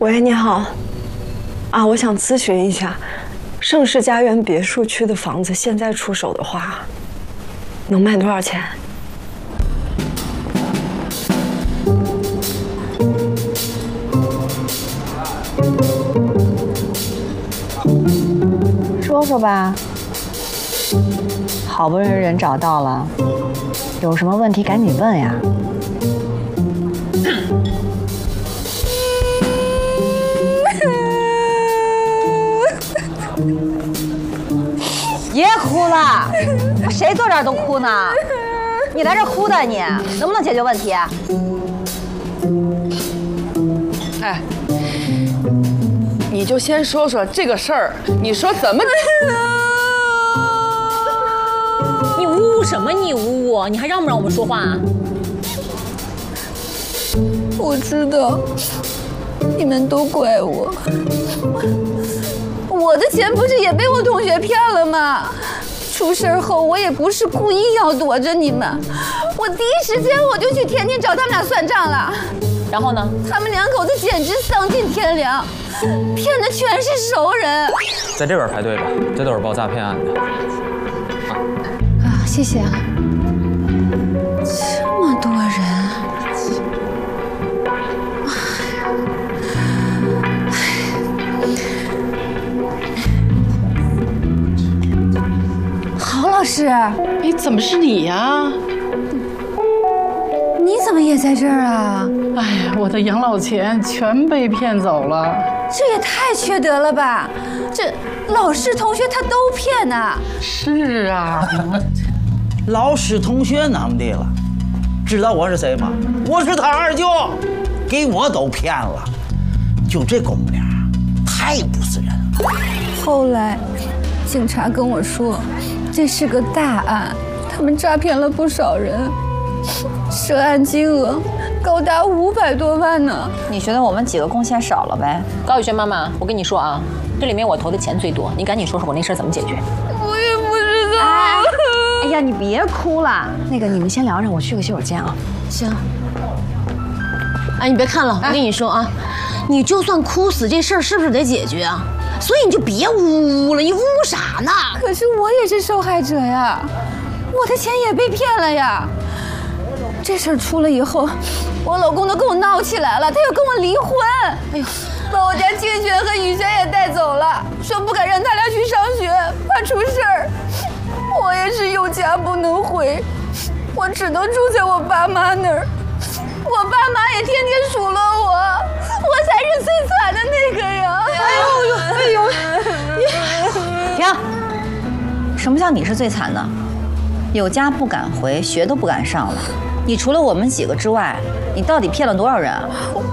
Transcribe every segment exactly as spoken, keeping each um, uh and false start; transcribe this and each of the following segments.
喂，你好。啊，我想咨询一下，盛世家园别墅区的房子现在出手的话，能卖多少钱？ 说说吧。好不容易人找到了，有什么问题赶紧问呀。别哭了，谁坐这儿都哭呢？你来这儿哭的你，能不能解决问题？ 哎，你就先说说这个事儿，你说怎么？ 你呜呜什么？你呜呜，你还让不让我们说话啊？ 我知道，你们都怪我。我的钱不是也被我同学骗了吗？出事后我也不是故意要躲着你们，我第一时间我就去天津找他们俩算账了。 然后呢？ 他们两口子简直丧尽天良，骗的全是熟人。 在这边排队吧，这都是报诈骗案的。 啊，啊谢谢啊。这么多人。郝老师， 哎，怎么是你呀？ 你怎么也在这儿啊？ 哎呀，我的养老钱全被骗走了， 这也太缺德了吧！这老师同学他都骗呐。 是啊， 老师同学那么的了，知道我是谁吗？我是他二舅，给我都骗了，就这公脸，太不是人了。 后来，警察跟我说，这是个大案，他们诈骗了不少人，涉案金额高达五百多万呢。 你觉得我们几个贡献少了呗？ 高宇轩妈妈，我跟你说啊，这里面我投的钱最多，你赶紧说说我那事儿怎么解决。 我也不知道。 哎，哎呀，你别哭了。那个，你们先聊着，我去个洗手间啊。 行。哎，你别看了，我跟你说啊，你就算哭死，这事儿是不是得解决啊？所以你就别呜呜了，你呜呜啥呢？ 可是我也是受害者呀，我的钱也被骗了呀。这事儿出了以后，我老公都跟我闹起来了，他要跟我离婚。哎呦，把我家静轩和雨轩也带走了，说不敢让他俩去上学，怕出事儿。我也是有家不能回，我只能住在我爸妈那儿。我爸妈也天天数落我，我才是最惨的那个呀！哎呦哎呦！ 停！什么叫你是最惨的？有家不敢回，学都不敢上了。你除了我们几个之外，你到底骗了多少人啊？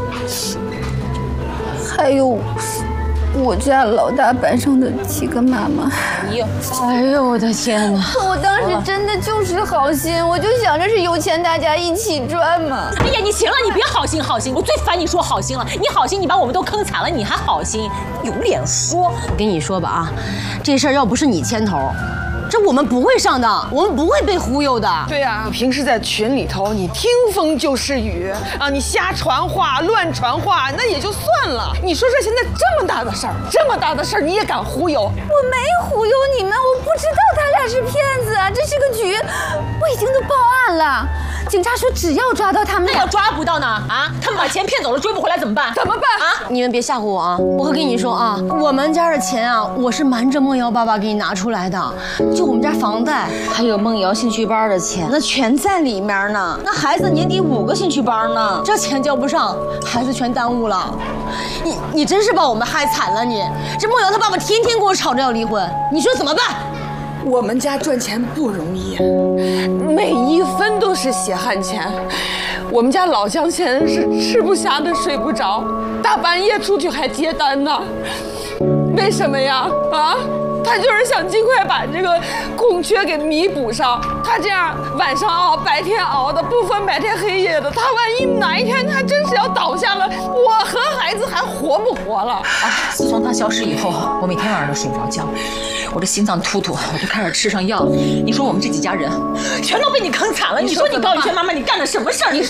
还有我家老大班上的几个妈妈。 哎呦， 哎呦我的天哪！ 我当时真的就是好心，我就想着是有钱大家一起赚嘛。 哎呀，你行了，你别好心好心，我最烦你说好心了。你好心，你把我们都坑惨了，你还好心，有脸说？ 我跟你说吧啊，这事儿要不是你牵头，这我们不会上当，我们不会被忽悠的。 对呀、啊，你平时在群里头，你听风就是雨啊，你瞎传话、乱传话，那也就算了。你说这现在这么大的事儿，这么大的事儿，你也敢忽悠？ 我没忽悠你们，我不知道他俩是骗子啊，这是个局，我已经都报案了。警察说只要抓到他们俩， 那要抓不到呢？啊，他们把钱骗走了，追不回来怎么办？ 怎么办啊？ 你们别吓唬我啊！我可跟你说啊，我们家的钱啊，我是瞒着梦瑶爸爸给你拿出来的，就我们家房贷还有梦瑶兴趣班的钱，那全在里面呢。那孩子年底五个兴趣班呢，这钱交不上，孩子全耽误了。你你真是把我们害惨了你！这梦瑶他爸爸天天跟我吵着要离婚，你说怎么办？ 我们家赚钱不容易，每一分都是血汗钱。我们家老姜现在是吃不下的睡不着，大半夜出去还接单呢。为什么呀？啊，他就是想尽快把这个空缺给弥补上。他这样晚上熬，白天熬的，不分白天黑夜的。他万一哪一天他真是要倒下了，我和孩子还活不活了？ 啊！自从他消失以后，我每天晚上都睡不着觉，我这心脏突突，我就开始吃上药。你说我们这几家人，全都被你坑惨了。你说你高宇轩妈妈，你干了什么事儿？你